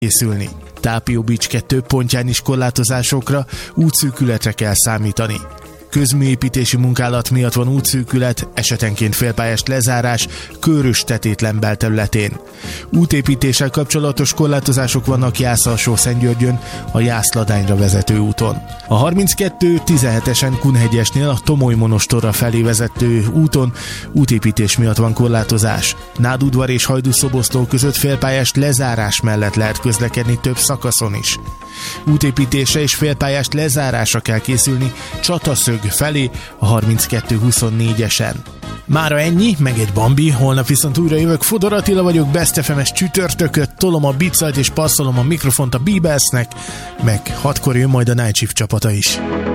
készülni. Tápióbicske több pontján is korlátozásokra, útszűkületre kell számítani. Közműépítési munkálat miatt van útszűkület, esetenként félpályás lezárás Kőrös tetétlen belterületén. Útépítéssel kapcsolatos korlátozások vannak Jász-Alsó-Szentgyörgyön, a Jász-Ladányra vezető úton. A 32-17-esen Kunhegyesnél a Tomoly-monostorra felé vezető úton útépítés miatt van korlátozás. Nádudvar és Hajdú-Szoboszló között félpályás lezárás mellett lehet közlekedni több szakaszon is. Útépítésre és félpályás lezárásra kell készülni Csataszög felé a 32-24-esen. Mára ennyi, meg egy Bambi, holnap viszont újra jövök. Fodor Attila vagyok, Best FM-es csütörtököt, tolom a bicajt és passzolom a mikrofont a Beatlesnek, meg 6-kor jön majd a Night Shift csapata is.